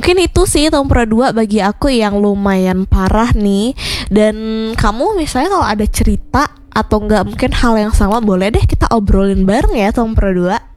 Mungkin itu sih Tompra 2 bagi aku yang lumayan parah nih. Dan kamu misalnya kalau ada cerita atau enggak mungkin hal yang sama, boleh deh kita obrolin bareng ya Tompra 2.